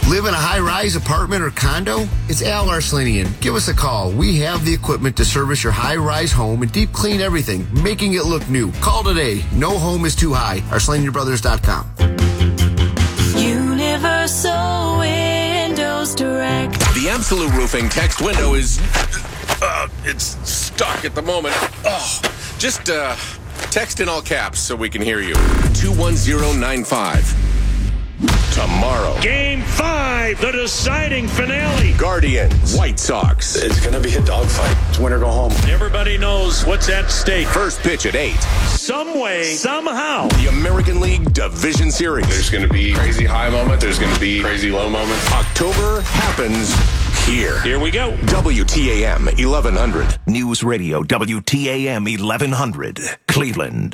Live in a high-rise apartment or condo? It's Al Arslanian. Give us a call. We have the equipment to service your high-rise home and deep clean everything, making it look new. Call today. No home is too high. ArslanianBrothers.com. Universal Windows Direct. The Absolute Roofing text window is... it's stuck at the moment. Just text in all caps so we can hear you. 21095. Tomorrow. Game 5, the deciding finale. Guardians, White Sox. It's going to be a dogfight. It's win or go home. Everybody knows what's at stake. First pitch at 8. Some way, somehow. The American League Division Series. There's going to be crazy high moment. There's going to be crazy low moment. October happens here. Here we go. WTAM 1100. News Radio WTAM 1100. Cleveland.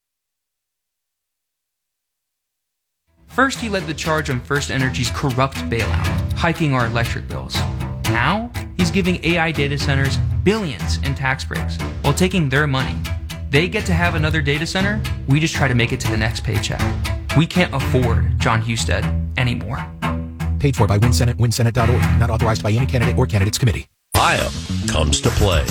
First, he led the charge on First Energy's corrupt bailout, hiking our electric bills. Now, he's giving AI data centers billions in tax breaks while taking their money. They get to have another data center, we just try to make it to the next paycheck. We can't afford John Husted anymore. Paid for by WinSenate, winsenate.org. Not authorized by any candidate or candidates committee. IAM comes to play.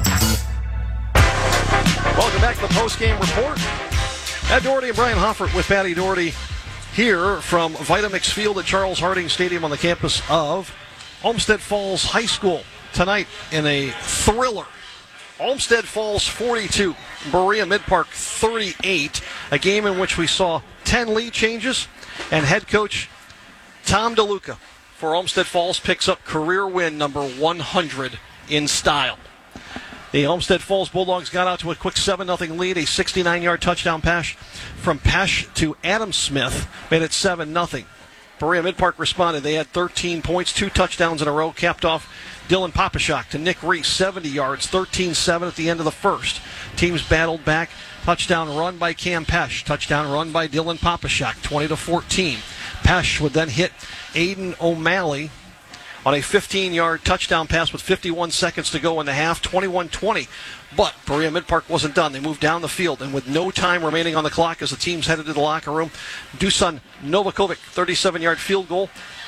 Welcome back to the post-game report. Ed Doherty and Brian Hoffert with Patty Doherty here from Vitamix Field at Charles Harding Stadium on the campus of Olmsted Falls High School. Tonight in a thriller. Olmsted Falls 42, Berea Mid-Park 38. A game in which we saw 10 lead changes, and head coach Tom DeLuca for Olmsted Falls picks up career win number 100 in style. The Olmsted Falls Bulldogs got out to a quick 7-0 lead. A 69-yard touchdown pass from Pesh to Adam Smith made it 7-0. Berea Mid-Park responded. They had 13 points, 2 touchdowns in a row, capped off Dylan Papashak to Nick Reese, 70 yards, 13-7 at the end of the first. Teams battled back. Touchdown run by Cam Pesh. Touchdown run by Dylan Papashak, 20-14. Pesh would then hit Aiden O'Malley on a 15-yard touchdown pass with 51 seconds to go in the half, 21-20. But Berea Mid-Park wasn't done. They moved down the field, and with no time remaining on the clock as the teams headed to the locker room, Dusan Novakovic, 37-yard field goal,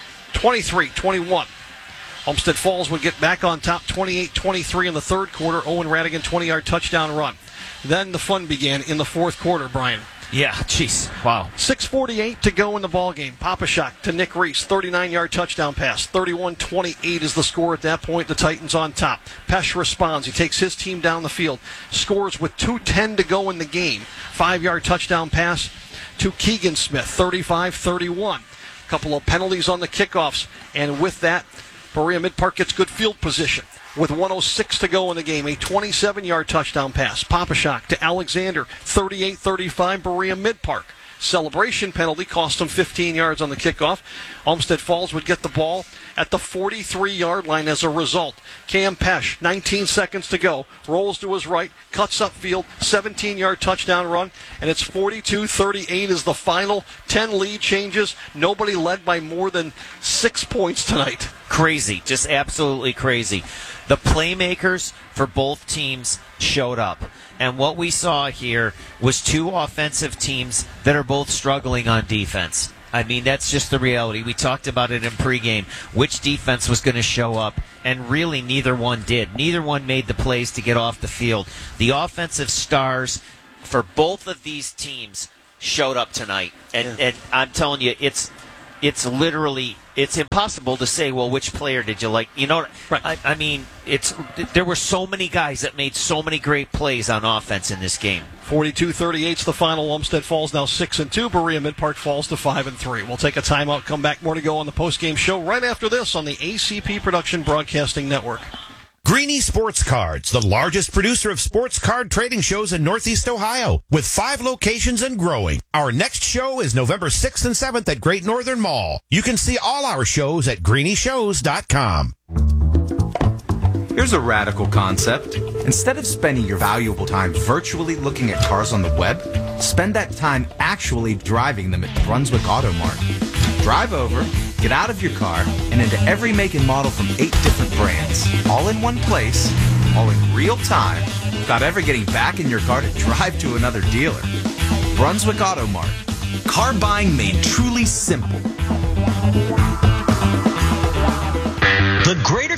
23-21. Olmsted Falls would get back on top, 28-23 in the third quarter. Owen Radigan, 20-yard touchdown run. Then the fun began in the fourth quarter, Brian. Yeah, jeez. Wow. 6:48 to go in the ballgame. Papashak to Nick Reese, 39-yard touchdown pass. 31-28 is the score at that point. The Titans on top. Pesh responds. He takes his team down the field. Scores with 2:10 to go in the game. 5-yard touchdown pass to Keegan Smith, 35-31. A couple of penalties on the kickoffs. And with that, Berea Mid-Park gets good field position. With 1:06 to go in the game, a 27-yard touchdown pass. Papashak to Alexander, 38-35, Berea Mid-Park. Celebration penalty cost them 15 yards on the kickoff. Olmsted Falls would get the ball at the 43-yard line as a result. Cam Pesh, 19 seconds to go, rolls to his right, cuts upfield, 17-yard touchdown run, and it's 42-38 is the final. 10 lead changes. Nobody led by more than 6 points tonight. Crazy, just absolutely crazy. The playmakers for both teams showed up. And what we saw here was 2 offensive teams that are both struggling on defense. I mean, that's just the reality. We talked about it in pregame, which defense was going to show up, and really neither one did. Neither one made the plays to get off the field. The offensive stars for both of these teams showed up tonight. And I'm telling you, it's literally... It's impossible to say, well, which player did you like? You know, right. I mean, there were so many guys that made so many great plays on offense in this game. 42-38's the final. Olmsted Falls now 6-2. Berea Mid-Park falls to 5-3. We'll take a timeout, come back, more to go on the postgame show right after this on the ACP Production Broadcasting Network. Greeny Sports Cards, the largest producer of sports card trading shows in Northeast Ohio, with 5 locations and growing. Our next show is November 6th and 7th at Great Northern Mall. You can see all our shows at greennyshows.com. Here's a radical concept. Instead of spending your valuable time virtually looking at cars on the web, spend that time actually driving them at Brunswick Auto Mart. Drive over, get out of your car, and into every make and model from 8 different brands. All in one place, all in real time, without ever getting back in your car to drive to another dealer. Brunswick Auto Mart. Car buying made truly simple.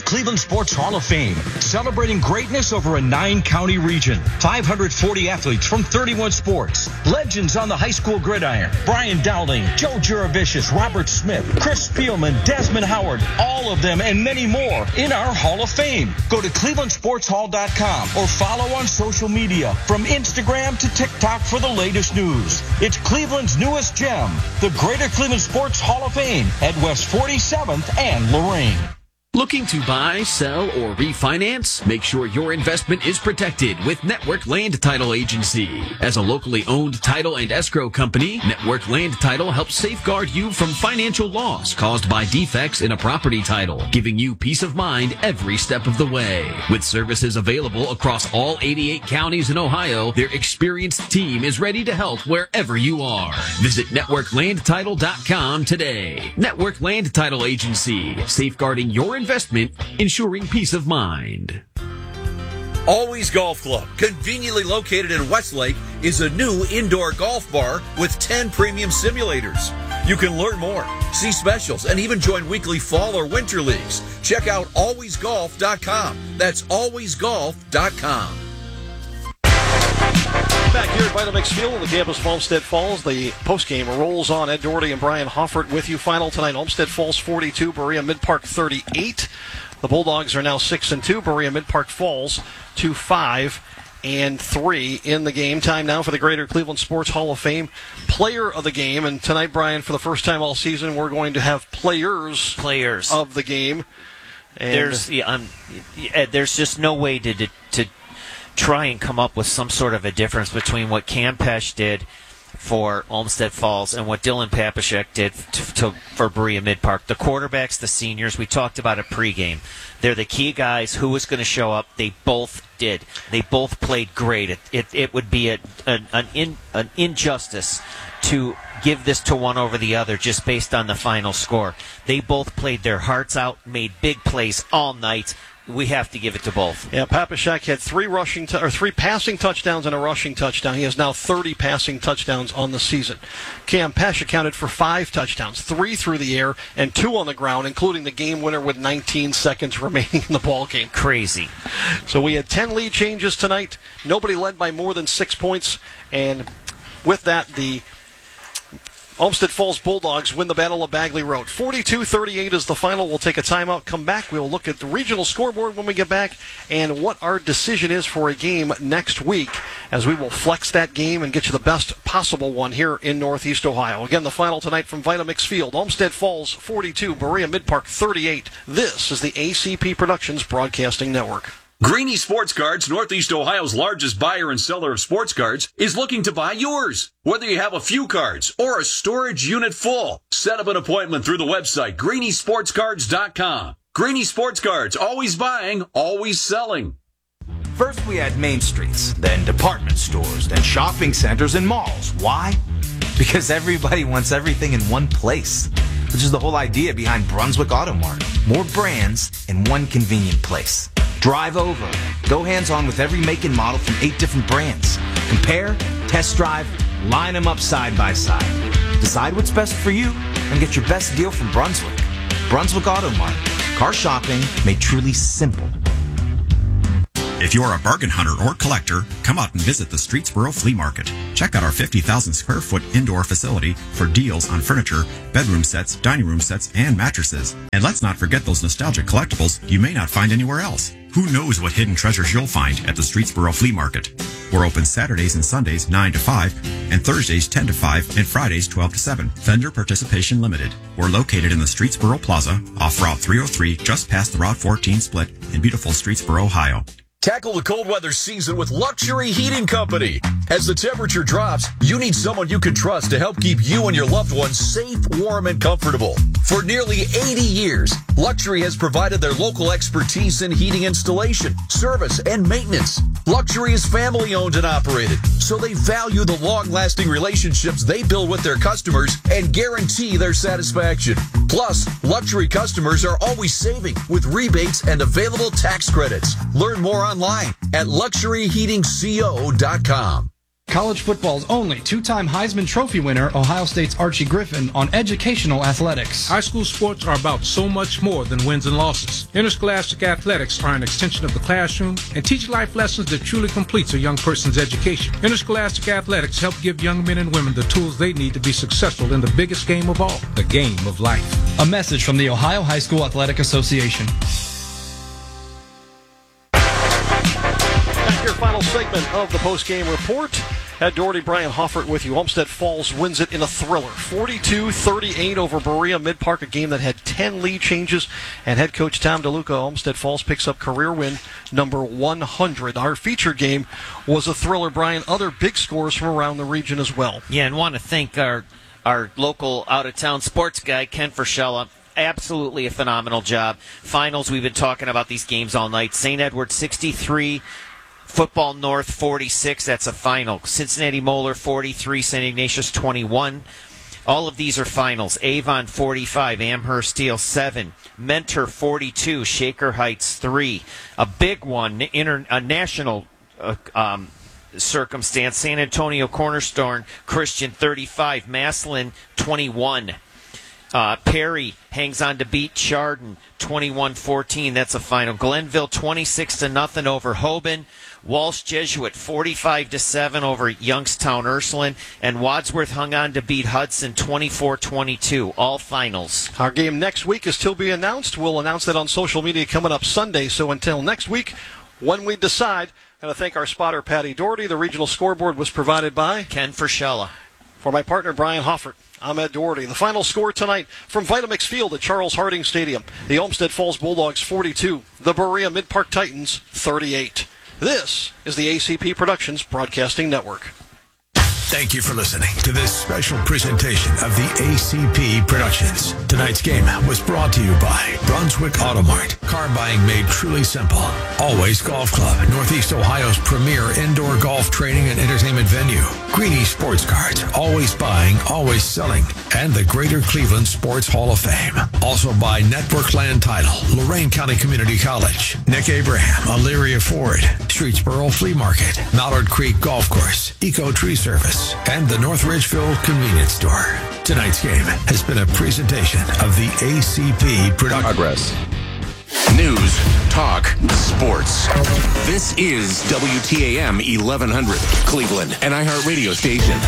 Cleveland Sports Hall of Fame, celebrating greatness over a 9-county region. 540 athletes from 31 sports. Legends on the high school gridiron. Brian Dowling, Joe Juravicius, Robert Smith, Chris Spielman, Desmond Howard, all of them and many more in our Hall of Fame. Go to clevelandsportshall.com or follow on social media from Instagram to TikTok for the latest news. It's Cleveland's newest gem, the Greater Cleveland Sports Hall of Fame at West 47th and Lorraine. Looking to buy, sell, or refinance? Make sure your investment is protected with Network Land Title Agency. As a locally owned title and escrow company, Network Land Title helps safeguard you from financial loss caused by defects in a property title, giving you peace of mind every step of the way. With services available across all 88 counties in Ohio, their experienced team is ready to help wherever you are. Visit NetworkLandTitle.com today. Network Land Title Agency, safeguarding your investment, ensuring peace of mind. Always Golf Club, conveniently located in Westlake, is a new indoor golf bar with 10 premium simulators. You can learn more, see specials, and even join weekly fall or winter leagues. Check out alwaysgolf.com. That's alwaysgolf.com. Back here at Vitamix Field on the campus of Olmsted Falls, the postgame rolls on. Ed Doherty and Brian Hoffert with you. Final tonight, Olmsted Falls 42, Berea Mid-Park 38. The Bulldogs are now 6-2. Berea Mid-Park falls to 5-3 in the game. Time now for the Greater Cleveland Sports Hall of Fame player of the game. And tonight, Brian, for the first time all season, we're going to have players of the game. And there's just no way to try and come up with some sort of a difference between what Cam Pesh did for Olmsted Falls and what Dylan Papashek did for Berea Mid-Park. The quarterbacks, the seniors, we talked about it pregame. They're the key guys. Who was going to show up? They both did. They both played great. It would be an injustice to give this to one over the other just based on the final score. They both played their hearts out, made big plays all night. We have to give it to both. Yeah, Papashek had 3 passing touchdowns and a rushing touchdown. He has now 30 passing touchdowns on the season. Cam Pesh accounted for 5 touchdowns, 3 through the air and 2 on the ground, including the game winner with 19 seconds remaining in the ball game. Crazy. So we had 10 lead changes tonight. Nobody led by more than 6 points, and with that, the Olmsted Falls Bulldogs win the Battle of Bagley Road. 42-38 is the final. We'll take a timeout, come back. We'll look at the regional scoreboard when we get back and what our decision is for a game next week, as we will flex that game and get you the best possible one here in Northeast Ohio. Again, the final tonight from Vitamix Field. Olmsted Falls 42, Berea Mid-Park 38. This is the ACP Productions Broadcasting Network. Greeny Sports Cards, Northeast Ohio's largest buyer and seller of sports cards, is looking to buy yours. Whether you have a few cards or a storage unit full, set up an appointment through the website, greenysportscards.com. Greeny Sports Cards, always buying, always selling. First we had main streets, then department stores, then shopping centers and malls. Why? Because everybody wants everything in one place, which is the whole idea behind Brunswick Auto Mart. More brands in one convenient place. Drive over. Go hands-on with every make and model from 8 different brands. Compare, test drive, line them up side by side. Decide what's best for you and get your best deal from Brunswick. Brunswick Auto Mart. Car shopping made truly simple. If you're a bargain hunter or collector, come out and visit the Streetsboro Flea Market. Check out our 50,000 square foot indoor facility for deals on furniture, bedroom sets, dining room sets, and mattresses. And let's not forget those nostalgic collectibles you may not find anywhere else. Who knows what hidden treasures you'll find at the Streetsboro Flea Market? We're open Saturdays and Sundays 9 to 5, and Thursdays 10 to 5, and Fridays 12 to 7. Vendor participation limited. We're located in the Streetsboro Plaza, off Route 303, just past the Route 14 split in beautiful Streetsboro, Ohio. Tackle the cold weather season with Luxury Heating Company. As the temperature drops, you need someone you can trust to help keep you and your loved ones safe, warm, and comfortable. For nearly 80 years, Luxury has provided their local expertise in heating installation, service, and maintenance. Luxury is family-owned and operated, so they value the long-lasting relationships they build with their customers and guarantee their satisfaction. Plus, Luxury customers are always saving with rebates and available tax credits. Learn more online at luxuryheatingco.com. College football's only two-time Heisman Trophy winner, Ohio State's Archie Griffin, on educational athletics. High school sports are about so much more than wins and losses. Interscholastic athletics are an extension of the classroom and teach life lessons that truly completes a young person's education. Interscholastic athletics help give young men and women the tools they need to be successful in the biggest game of all, the game of life. A message from the Ohio High School Athletic Association. Your final segment of the post-game report. Ed Doherty, Brian Hoffert with you. Olmsted Falls wins it in a thriller, 42-38 over Berea Mid-Park, a game that had 10 lead changes. And head coach Tom DeLuca, Olmsted Falls picks up career win number 100. Our featured game was a thriller, Brian. Other big scores from around the region as well. Yeah, and want to thank our local out-of-town sports guy, Ken Frischella. Absolutely a phenomenal job. Finals, we've been talking about these games all night. St. Edward 63. Football North 46, that's a final. Cincinnati Moeller 43, St. Ignatius 21. All of these are finals. Avon 45, Amherst Steel 7, Mentor 42, Shaker Heights 3. A big one, a national circumstance, San Antonio Cornerstone Christian 35, Massillon 21. Perry hangs on to beat Chardon 21-14. That's a final. Glenville 26-0 over Hoban. Walsh Jesuit 45-7 over Youngstown Ursuline, and Wadsworth hung on to beat Hudson 24-22. All finals. Our game next week is still being announced. We'll announce that on social media coming up Sunday. So until next week, when we decide, I want to thank our spotter Patty Doherty. The regional scoreboard was provided by Ken Frischella. For my partner Brian Hoffert, I'm Ed Doherty. The final score tonight from Vitamix Field at Charles Harding Stadium: the Olmsted Falls Bulldogs 42, the Berea Mid-Park Titans 38. This is the ACP Productions Broadcasting Network. Thank you for listening to this special presentation of the ACP Productions. Tonight's game was brought to you by Brunswick Automart. Car buying made truly simple. Always Golf Club, Northeast Ohio's premier indoor golf training and entertainment venue. Greeny Sports Cards, always buying, always selling. And the Greater Cleveland Sports Hall of Fame. Also by Network Land Title, Lorain County Community College, Nick Abraham, Elyria Ford, Streetsboro Flea Market, Mallard Creek Golf Course, Eco Tree Service, and the North Ridgeville Convenience Store. Tonight's game has been a presentation of the ACP Progress. News, talk, sports. This is WTAM 1100, Cleveland, an iHeartRadio station.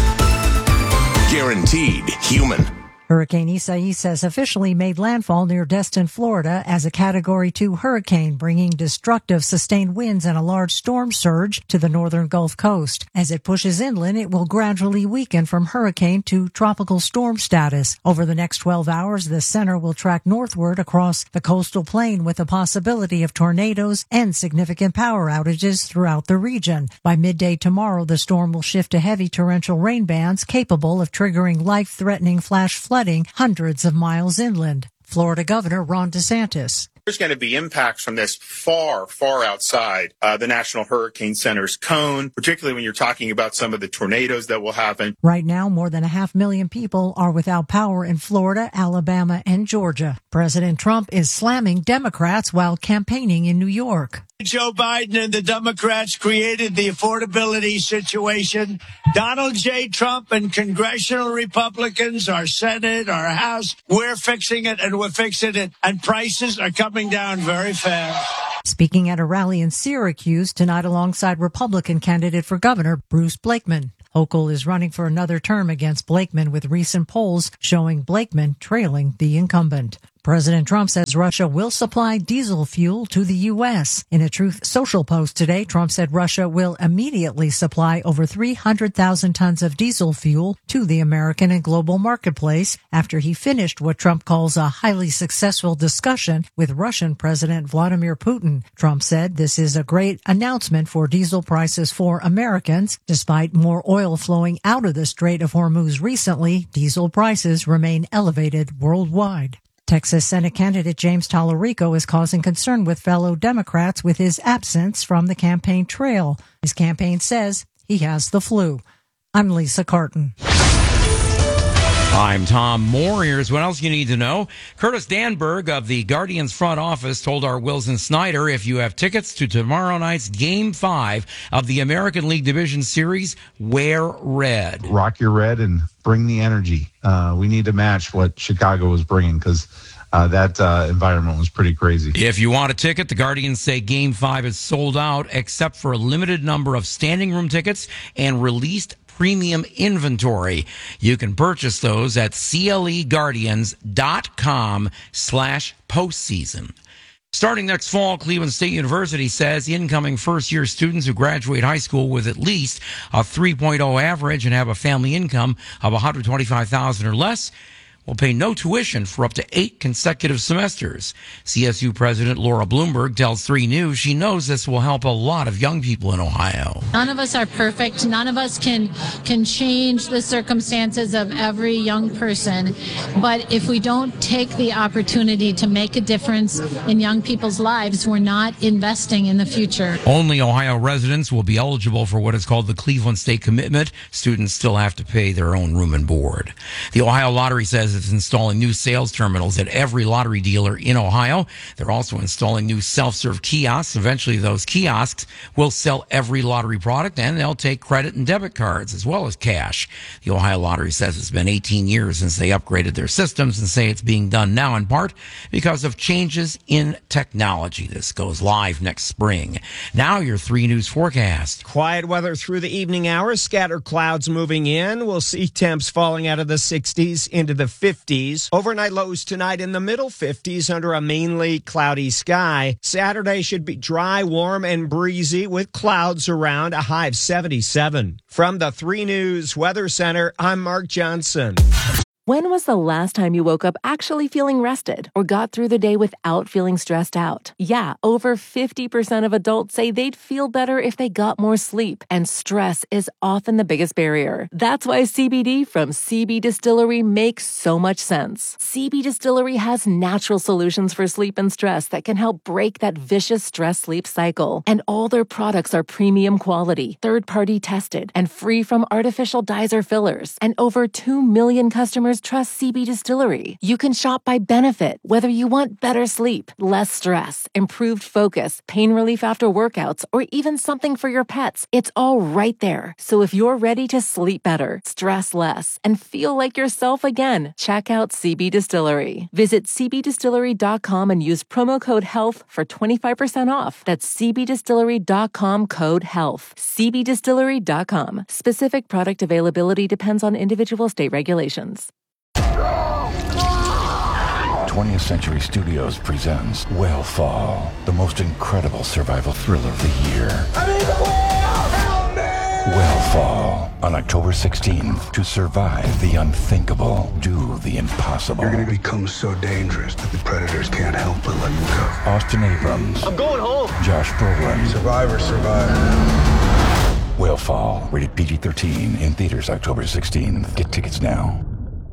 Guaranteed human. Hurricane Isaias has officially made landfall near Destin, Florida as a Category 2 hurricane, bringing destructive sustained winds and a large storm surge to the northern Gulf Coast. As it pushes inland, it will gradually weaken from hurricane to tropical storm status. Over the next 12 hours, the center will track northward across the coastal plain with the possibility of tornadoes and significant power outages throughout the region. By midday tomorrow, the storm will shift to heavy torrential rain bands capable of triggering life-threatening flash flooding hundreds of miles inland. Florida Governor Ron DeSantis. There's going to be impacts from this far, far outside the National Hurricane Center's cone, particularly when you're talking about some of the tornadoes that will happen. Right now, more than 500,000 people are without power in Florida, Alabama, and Georgia. President Trump is slamming Democrats while campaigning in New York. Joe Biden and the Democrats created the affordability situation. Donald J. Trump and congressional Republicans, our Senate, our House, we're fixing it and we're fixing it. And prices are coming down very fast. Speaking at a rally in Syracuse tonight alongside Republican candidate for governor Bruce Blakeman. Hochul is running for another term against Blakeman, with recent polls showing Blakeman trailing the incumbent. President Trump says Russia will supply diesel fuel to the U.S. In a Truth Social post today, Trump said Russia will immediately supply over 300,000 tons of diesel fuel to the American and global marketplace after he finished what Trump calls a highly successful discussion with Russian President Vladimir Putin. Trump said this is a great announcement for diesel prices for Americans. Despite more oil flowing out of the Strait of Hormuz recently, diesel prices remain elevated worldwide. Texas Senate candidate James Tallarico is causing concern with fellow Democrats with his absence from the campaign trail. His campaign says he has the flu. I'm Lisa Carton. I'm Tom Moore. Here's what else you need to know. Curtis Danberg of the Guardians front office told our Wilson Snyder, if you have tickets to tomorrow night's Game 5 of the American League Division Series, wear red. Rock your red and bring the energy. We need to match what Chicago was bringing because that environment was pretty crazy. If you want a ticket, the Guardians say Game 5 is sold out except for a limited number of standing room tickets and released premium inventory. You can purchase those at cleguardians.com/postseason. Starting next fall, Cleveland State University says incoming first-year students who graduate high school with at least a 3.0 average and have a family income of $125,000 or less will pay no tuition for up to 8 consecutive semesters. CSU President Laura Bloomberg tells 3 News she knows this will help a lot of young people in Ohio. None of us are perfect. None of us can change the circumstances of every young person. But if we don't take the opportunity to make a difference in young people's lives, we're not investing in the future. Only Ohio residents will be eligible for what is called the Cleveland State Commitment. Students still have to pay their own room and board. The Ohio Lottery says it's installing new sales terminals at every lottery dealer in Ohio. They're also installing new self-serve kiosks. Eventually, those kiosks will sell every lottery product, and they'll take credit and debit cards as well as cash. The Ohio Lottery says it's been 18 years since they upgraded their systems and say it's being done now in part because of changes in technology. This goes live next spring. Now your 3 News forecast. Quiet weather through the evening hours. Scattered clouds moving in. We'll see temps falling out of the 60s into the 50s. Overnight lows tonight in the middle 50s under a mainly cloudy sky. Saturday should be dry, warm, and breezy with clouds around, a high of 77. From the 3 News Weather Center, I'm Mark Johnson. When was the last time you woke up actually feeling rested or got through the day without feeling stressed out? Yeah, over 50% of adults say they'd feel better if they got more sleep, and stress is often the biggest barrier. That's why CBD from CB Distillery makes so much sense. CB Distillery has natural solutions for sleep and stress that can help break that vicious stress-sleep cycle. And all their products are premium quality, third-party tested, and free from artificial dyes or fillers. And over 2 million customers trust CB Distillery. You can shop by benefit, whether you want better sleep, less stress, improved focus, pain relief after workouts, or even something for your pets. It's all right there. So if you're ready to sleep better, stress less, and feel like yourself again, check out CB Distillery. Visit cbdistillery.com and use promo code HEALTH for 25% off. That's cbdistillery.com, code HEALTH. cbdistillery.com. Specific product availability depends on individual state regulations. 20th Century Studios presents Whale Fall, the most incredible survival thriller of the year. Whale Fall, on October 16th. To survive the unthinkable, do the impossible. You're going to become so dangerous that the predators can't help but let you go. Austin Abrams. I'm going home. Josh Brolin. Survivors survive. Whale Fall, rated PG-13, in theaters October 16th. Get tickets now.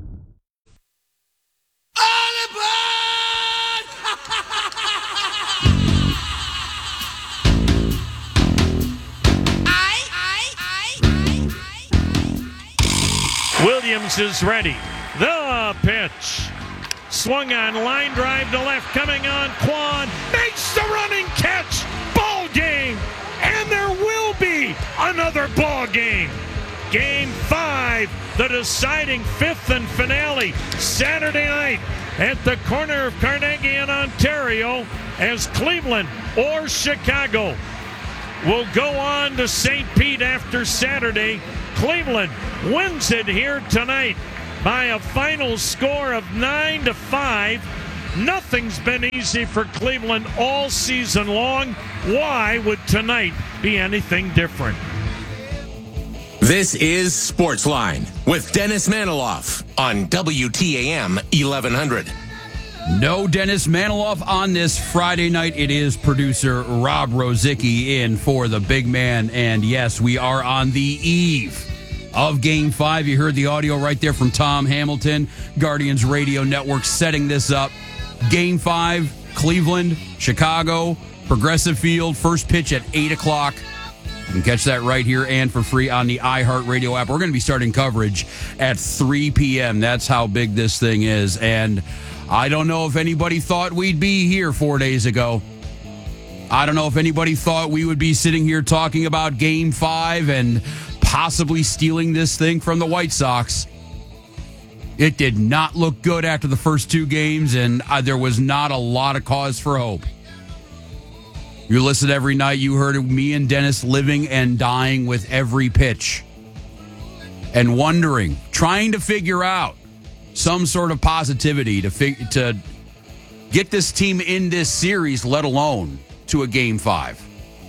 Williams is ready. The pitch. Swung on, line drive to left, coming on. Quan makes the running catch. Ball game. And there will be another ball game. Game 5, the deciding 5th and finale, Saturday night at the corner of Carnegie and Ontario, as Cleveland or Chicago will go on to St. Pete after Saturday. Cleveland wins it here tonight by a final score of 9-5. Nothing's been easy for Cleveland all season long. Why would tonight be anything different? This is Sportsline with Dennis Maniloff on WTAM 1100. No Dennis Maniloff on this Friday night. It is producer Rob Rozicki in for the big man. And yes, we are on the eve of Game 5. You heard the audio right there from Tom Hamilton, Guardians Radio Network setting this up. Game 5, Cleveland, Chicago, Progressive Field, first pitch at 8 o'clock. You can catch that right here and for free on the iHeartRadio app. We're going to be starting coverage at 3 p.m. That's how big this thing is. And I don't know if anybody thought we'd be here 4 days ago. I don't know if anybody thought we would be sitting here talking about Game 5 and possibly stealing this thing from the White Sox. It did not look good after the first 2 games, and there was not a lot of cause for hope. You listened every night, you heard me and Dennis living and dying with every pitch and wondering, trying to figure out some sort of positivity to get this team in this series, let alone to a Game 5.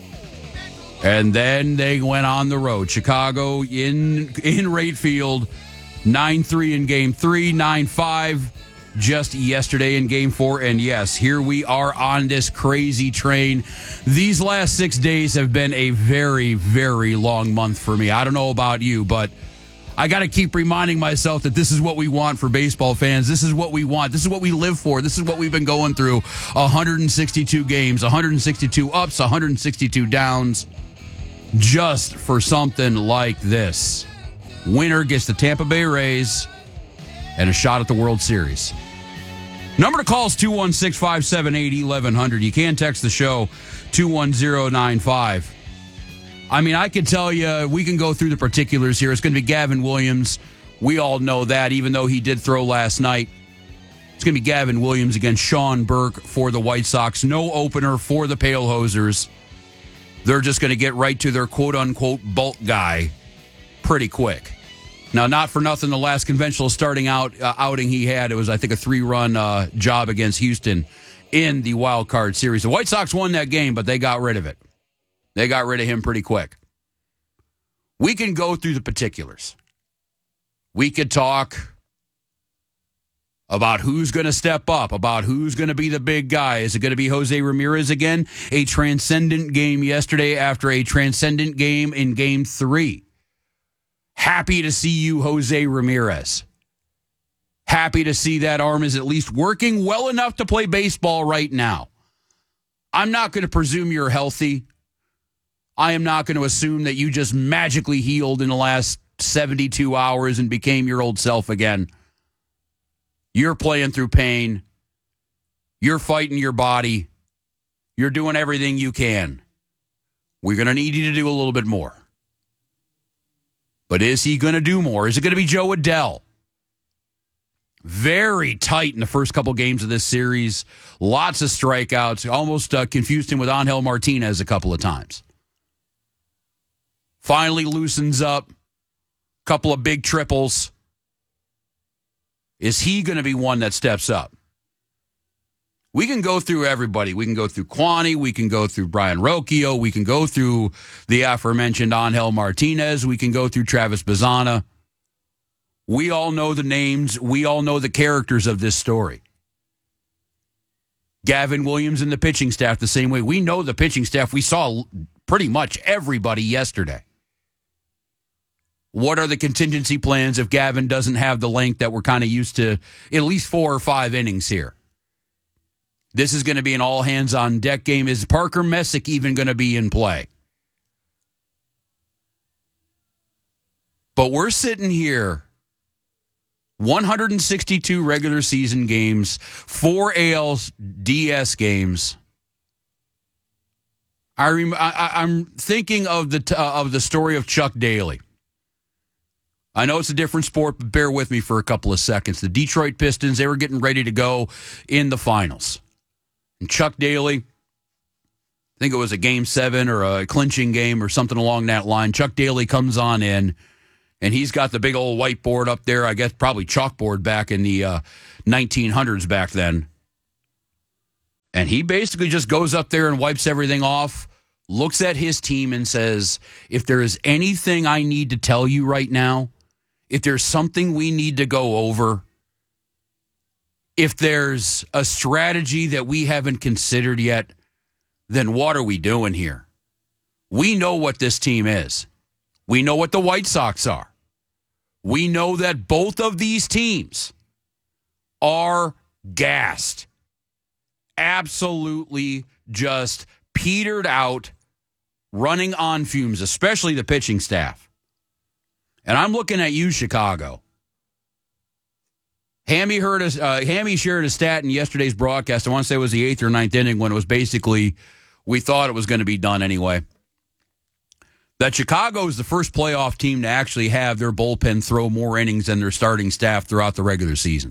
And then they went on the road. Chicago in Wright Field, 9-3 in Game 3, 9-5 just yesterday in Game 4. And yes, here we are on this crazy train. These last 6 days have been a very, very long month for me. I don't know about you, but I got to keep reminding myself that this is what we want for baseball fans. This is what we want. This is what we live for. This is what we've been going through. 162 games, 162 ups, 162 downs, just for something like this. Winner gets the Tampa Bay Rays and a shot at the World Series. Number to call is 216-578-1100. You can text the show 21095. I mean, I could tell you, we can go through the particulars here. It's going to be Gavin Williams. We all know that, even though he did throw last night. It's going to be Gavin Williams against Sean Burke for the White Sox. No opener for the Pale Hosers. They're just going to get right to their quote-unquote bulk guy pretty quick. Now, not for nothing, the last conventional starting outing he had, it was, I think, a 3-run job against Houston in the wild card series. The White Sox won that game, but they got rid of it. They got rid of him pretty quick. We can go through the particulars. We could talk about who's going to step up, about who's going to be the big guy. Is it going to be Jose Ramirez again? A transcendent game yesterday after a transcendent game in Game 3. Happy to see you, Jose Ramirez. Happy to see that arm is at least working well enough to play baseball right now. I'm not going to presume you're healthy. I am not going to assume that you just magically healed in the last 72 hours and became your old self again. You're playing through pain. You're fighting your body. You're doing everything you can. We're going to need you to do a little bit more. But is he going to do more? Is it going to be Joe Adell? Very tight in the first couple games of this series. Lots of strikeouts. Almost confused him with Angel Martinez a couple of times. Finally loosens up. Couple of big triples. Is he going to be one that steps up? We can go through everybody. We can go through Quaney. We can go through Brian Rocchio. We can go through the aforementioned Angel Martinez. We can go through Travis Bazzana. We all know the names. We all know the characters of this story. Gavin Williams and the pitching staff the same way. We know the pitching staff. We saw pretty much everybody yesterday. What are the contingency plans if Gavin doesn't have the length that we're kind of used to, at least 4 or 5 innings here? This is going to be an all-hands-on-deck game. Is Parker Messick even going to be in play? But we're sitting here, 162 regular season games, 4 ALDS games. I'm thinking of the story of Chuck Daly. I know it's a different sport, but bear with me for a couple of seconds. The Detroit Pistons, they were getting ready to go in the finals. And Chuck Daly, I think it was a Game 7 or a clinching game or something along that line. Chuck Daly comes on in, and he's got the big old whiteboard up there, I guess probably chalkboard back in the 1900s back then. And he basically just goes up there and wipes everything off, looks at his team and says, if there is anything I need to tell you right now, if there's something we need to go over, if there's a strategy that we haven't considered yet, then what are we doing here? We know what this team is. We know what the White Sox are. We know that both of these teams are gassed. Absolutely just petered out running on fumes, especially the pitching staff. And I'm looking at you, Chicago. Hammy shared a stat in yesterday's broadcast. I want to say it was the 8th or 9th inning when it was basically, we thought it was going to be done anyway. That Chicago is the first playoff team to actually have their bullpen throw more innings than their starting staff throughout the regular season.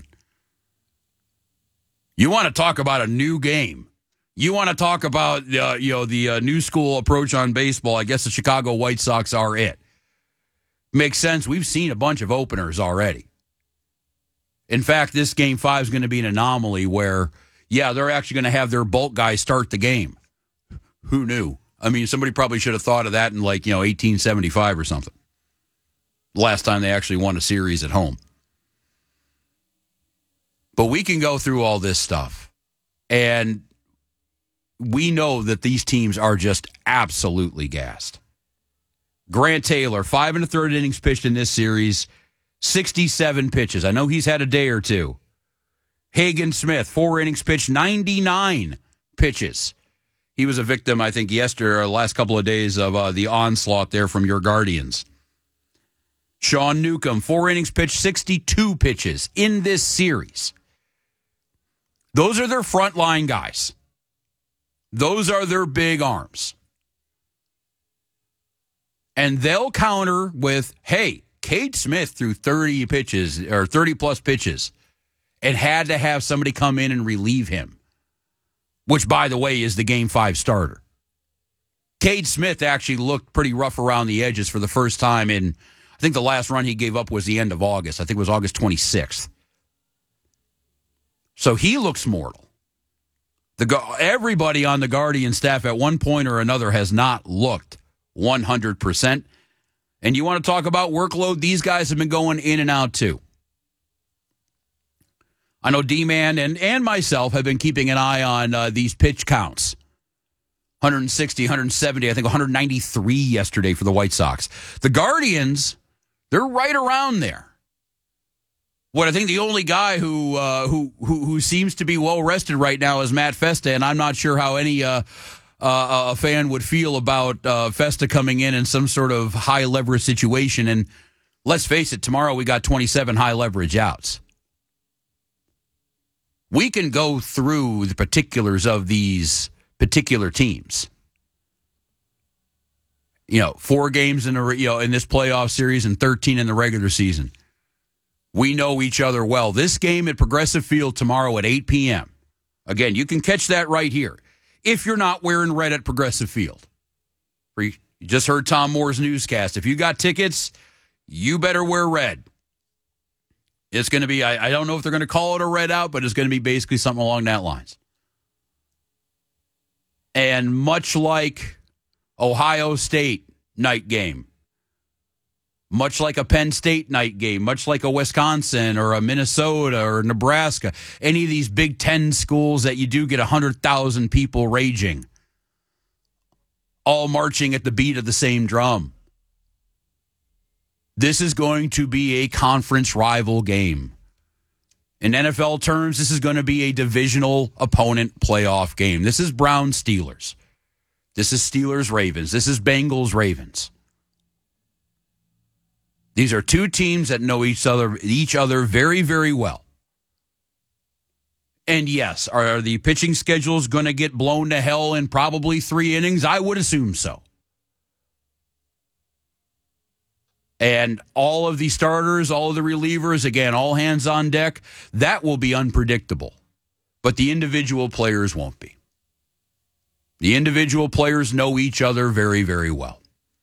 You want to talk about a new game. You want to talk about the new school approach on baseball. I guess the Chicago White Sox are it. Makes sense. We've seen a bunch of openers already. In fact, this Game 5 is going to be an anomaly where, they're actually going to have their bulk guys start the game. Who knew? I mean, somebody probably should have thought of that in 1875 or something. Last time they actually won a series at home. But we can go through all this stuff. And we know that these teams are just absolutely gassed. Grant Taylor, 5 1/3 innings pitched in this series, 67 pitches. I know he's had a day or two. Hagen Smith, 4 innings pitched, 99 pitches. He was a victim, I think, last couple of days of the onslaught there from your Guardians. Sean Newcomb, 4 innings pitched, 62 pitches in this series. Those are their frontline guys. Those are their big arms. And they'll counter with, hey, Cade Smith threw 30 pitches or 30-plus pitches and had to have somebody come in and relieve him, which, by the way, is the Game 5 starter. Cade Smith actually looked pretty rough around the edges for the first time in, I think the last run he gave up was the end of August. I think it was August 26th. So he looks mortal. Everybody on the Guardian staff at one point or another has not looked 100%. And you want to talk about workload? These guys have been going in and out too. I know D-Man and myself have been keeping an eye on these pitch counts. 160, 170, I think 193 yesterday for the White Sox. The Guardians, they're right around there. What I think the only guy who seems to be well rested right now is Matt Festa, and I'm not sure how any a fan would feel about Festa coming in some sort of high leverage situation. And let's face it, tomorrow we got 27 high leverage outs. We can go through the particulars of these particular teams. 4 games in this playoff series and 13 in the regular season. We know each other well. This game at Progressive Field tomorrow at 8 p.m. Again, you can catch that right here if you're not wearing red at Progressive Field. You just heard Tom Moore's newscast. If you got tickets, you better wear red. It's going to be, I don't know if they're going to call it a red out, but it's going to be basically something along that lines. And much like Ohio State night game, much like a Penn State night game, much like a Wisconsin or a Minnesota or Nebraska, any of these Big Ten schools that you do get 100,000 people raging, all marching at the beat of the same drum. This is going to be a conference rival game. In NFL terms, this is going to be a divisional opponent playoff game. This is Browns Steelers. This is Steelers Ravens. This is Bengals Ravens. These are two teams that know each other very, very well. And yes, are the pitching schedules going to get blown to hell in probably 3 innings? I would assume so. And all of the starters, all of the relievers, again, all hands on deck, that will be unpredictable. But the individual players won't be. The individual players know each other very, very well.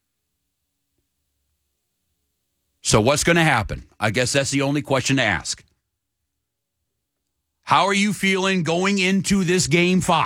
So what's going to happen? I guess that's the only question to ask. How are you feeling going into this Game 5?